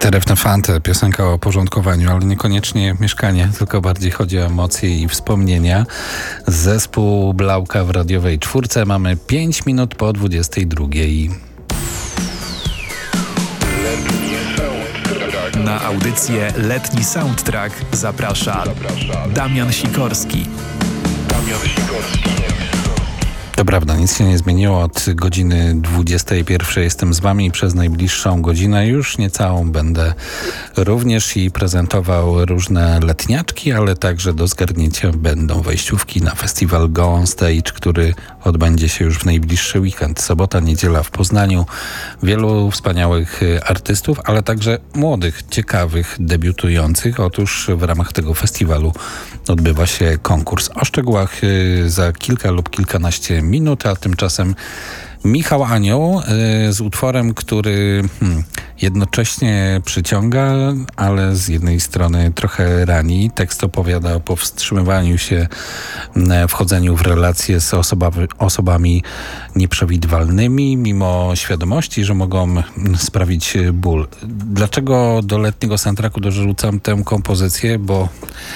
Terefne Fante, piosenka o porządkowaniu, ale niekoniecznie mieszkanie, tylko bardziej chodzi o emocje i wspomnienia. Zespół Blauka w radiowej czwórce. Mamy 5 minut po 22. Na audycję Letni Soundtrack zaprasza Damian Sikorski. To prawda, nic się nie zmieniło. Od godziny 21 jestem z wami i przez najbliższą godzinę, już niecałą, będę również i prezentował różne letniaczki, ale także do zgarnięcia będą wejściówki na festiwal Go On Stage, który odbędzie się już w najbliższy weekend. Sobota, niedziela w Poznaniu. Wielu wspaniałych artystów, ale także młodych, ciekawych, debiutujących. Otóż w ramach tego festiwalu odbywa się konkurs. O szczegółach za kilka lub kilkanaście minut, a tymczasem Michał Anioł z utworem, który jednocześnie przyciąga, ale z jednej strony trochę rani. Tekst opowiada o powstrzymywaniu się, wchodzeniu w relacje z osobami nieprzewidywalnymi, mimo świadomości, że mogą sprawić ból. Dlaczego do letniego soundtracku dorzucam tę kompozycję? Bo